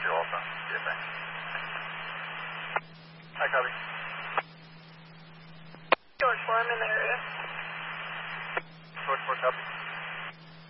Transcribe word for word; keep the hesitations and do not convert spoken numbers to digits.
Zero Alpha, C F A. Hi, copy. George four, I'm in the area. George four, copy.